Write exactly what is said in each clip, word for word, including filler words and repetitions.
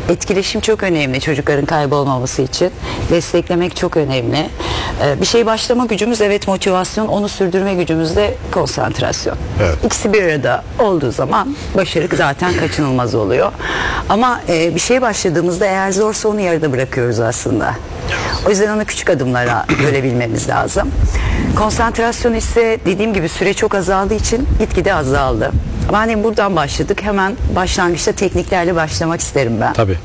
Etkileşim çok önemli çocukların kaybolmaması için. Desteklemek çok önemli. Ee, bir şey başlama gücümüz evet motivasyon, onu sürdürme gücümüz de konsantrasyon. Evet. İkisi bir arada olduğu zaman başarı zaten kaçınılmaz oluyor. Ama e, bir şeye başladığımızda eğer zorsa onu yarıda bırakıyoruz aslında. O yüzden onu küçük adımlara bölebilmemiz lazım. Konsantrasyon ise dediğim gibi süre çok azaldığı için gitgide azaldı. Ama hani buradan başladık. Hemen başlangıçta tekniklerle başlamak isterim ben. Tabii.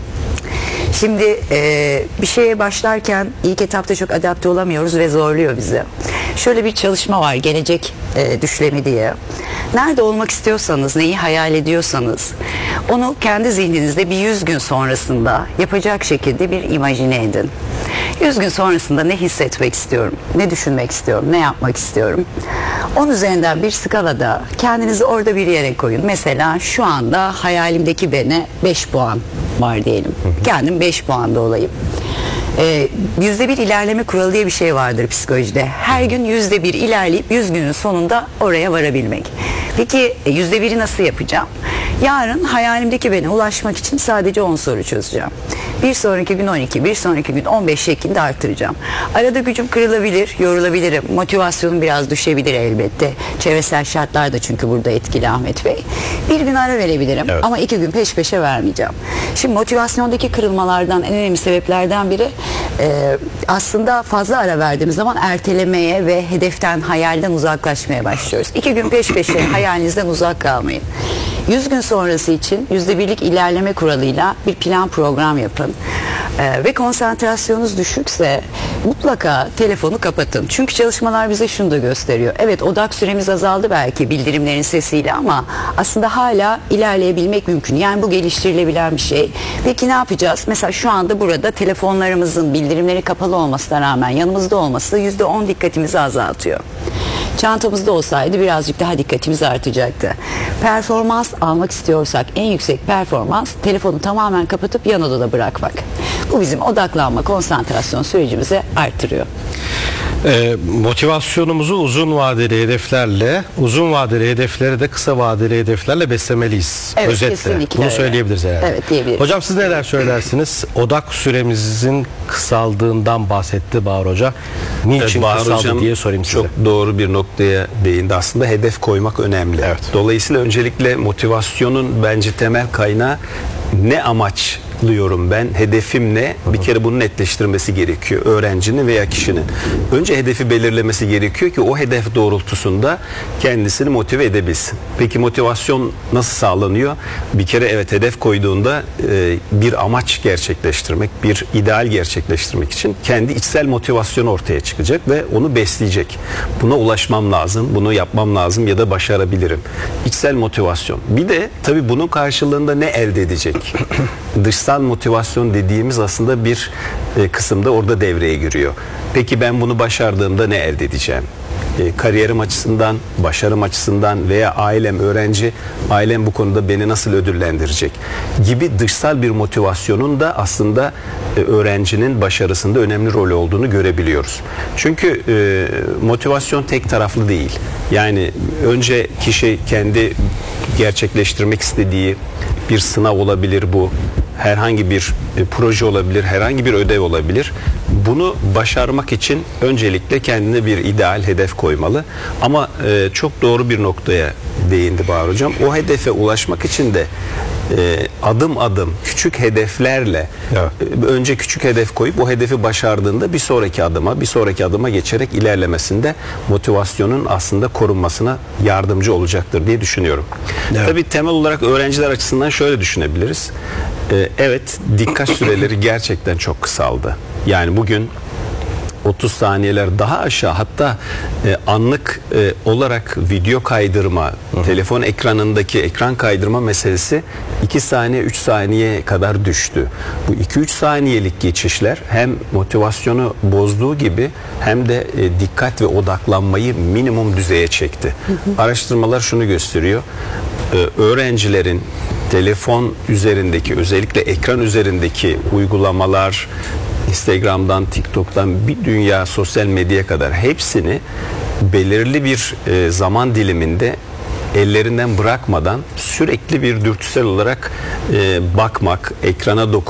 Şimdi e, bir şeye başlarken ilk etapta çok adapte olamıyoruz ve zorluyor bizi. Şöyle bir çalışma var, gelecek e, düşlemi diye. Nerede olmak istiyorsanız, neyi hayal ediyorsanız onu kendi zihninizde bir yüz gün sonrasında yapacak şekilde bir imajine edin. yüz gün sonrasında ne hissetmek istiyorum, ne düşünmek istiyorum, ne yapmak istiyorum. Onun üzerinden bir skalada kendinizi orada bir yere koyun. Mesela şu anda hayalimdeki bene beş puan var diyelim. Kendim beş puanda olayım. Ee, yüzde bir ilerleme kuralı diye bir şey vardır psikolojide. Her gün yüzde bir ilerleyip yüz günün sonunda oraya varabilmek. Peki yüzde biri nasıl yapacağım? Yarın hayalimdeki bene ulaşmak için sadece on soru çözeceğim. Bir sonraki gün on iki, bir sonraki gün on beş şeklinde arttıracağım. Arada gücüm kırılabilir, yorulabilirim. Motivasyonum biraz düşebilir elbette. Çevresel şartlar da çünkü burada etkili Ahmet Bey. Bir gün ara verebilirim, evet, ama iki gün peş peşe vermeyeceğim. Şimdi motivasyondaki kırılmalardan en önemli sebeplerden biri e, aslında fazla ara verdiğimiz zaman ertelemeye ve hedeften, hayalden uzaklaşmaya başlıyoruz. İki gün peş peşe hayalinizden uzak kalmayın. yüz gün sonrası için yüzde birlik ilerleme kuralıyla bir plan program yapın. Ee, ve konsantrasyonunuz düşükse mutlaka telefonu kapatın. Çünkü çalışmalar bize şunu da gösteriyor. Evet, odak süremiz azaldı belki bildirimlerin sesiyle ama aslında hala ilerleyebilmek mümkün. Yani bu geliştirilebilen bir şey. Peki ne yapacağız? Mesela şu anda burada telefonlarımızın bildirimleri kapalı olmasına rağmen yanımızda olması yüzde on dikkatimizi azaltıyor. Çantamızda olsaydı birazcık daha dikkatimiz artacaktı. Performans almak istiyorsak en yüksek performans telefonu tamamen kapatıp yan odada bırakmak. Bu bizim odaklanma, konsantrasyon sürecimizi artırıyor. Ee, motivasyonumuzu uzun vadeli hedeflerle, uzun vadeli hedefleri de kısa vadeli hedeflerle beslemeliyiz. Evet, özetle. kesinlikle Bunu öyle. söyleyebiliriz herhalde. Evet, diyebiliriz. Hocam siz neler söylersiniz? Odak süremizin kısaldığından bahsetti Bahar Hoca. Niçin Evet, Bahar kısaldı Hocam diye sorayım size. çok doğru bir noktaya değindi. Aslında hedef koymak önemli. Evet. Dolayısıyla öncelikle motivasyonun bence temel kaynağı ne amaçlıyorum ben, hedefim ne? Bir kere bunu netleştirmesi gerekiyor öğrencinin veya kişinin. Önce hedefi belirlemesi gerekiyor ki o hedef doğrultusunda kendisini motive edebilsin. Peki motivasyon nasıl sağlanıyor? Bir kere evet, hedef koyduğunda e, bir amaç gerçekleştirmek, bir ideal gerçekleştirmek için kendi içsel motivasyonu ortaya çıkacak ve onu besleyecek. Buna ulaşmam lazım, bunu yapmam lazım ya da başarabilirim. İçsel motivasyon. Bir de tabii bunun karşılığında ne elde edecek? Dışsal motivasyon dediğimiz aslında bir e, kısımda orada devreye giriyor. Peki ben bunu başardığımda ne elde edeceğim? E, kariyerim açısından, başarım açısından veya ailem, öğrenci, ailem bu konuda beni nasıl ödüllendirecek gibi dışsal bir motivasyonun da aslında e, öğrencinin başarısında önemli rol olduğunu görebiliyoruz. Çünkü e, motivasyon tek taraflı değil. Yani önce kişi kendi gerçekleştirmek istediği bir sınav olabilir bu. Herhangi bir e, proje olabilir, herhangi bir ödev olabilir. Bunu başarmak için öncelikle kendine bir ideal hedef koymalı. Ama e, çok doğru bir noktaya değindi Bahar Hocam. O hedefe ulaşmak için de e, adım adım küçük hedeflerle evet, e, önce küçük hedef koyup o hedefi başardığında bir sonraki adıma, bir sonraki adıma geçerek ilerlemesinde motivasyonun aslında korunmasına yardımcı olacaktır diye düşünüyorum. Evet. Tabii temel olarak öğrenciler açısından şöyle düşünebiliriz. Ee, evet, dikkat süreleri gerçekten çok kısaldı. Yani bugün otuz saniyeler daha aşağı, hatta e, anlık e, olarak video kaydırma, hı-hı, telefon ekranındaki ekran kaydırma meselesi iki saniye üç saniye kadar düştü. Bu iki üç saniyelik geçişler hem motivasyonu bozduğu gibi hem de e, dikkat ve odaklanmayı minimum düzeye çekti. Hı-hı. Araştırmalar şunu gösteriyor. Ee, öğrencilerin telefon üzerindeki, özellikle ekran üzerindeki uygulamalar, Instagram'dan, TikTok'tan bir dünya sosyal medyaya kadar hepsini belirli bir e, zaman diliminde ellerinden bırakmadan sürekli bir dürtüsel olarak e, bakmak, ekrana dokunmak,